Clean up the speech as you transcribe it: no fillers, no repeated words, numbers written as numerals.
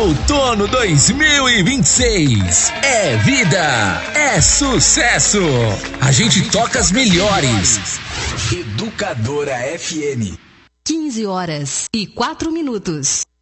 Outono 2026. É vida, é sucesso. A gente toca as melhores. Educadora FM. 15 horas e 4 minutos.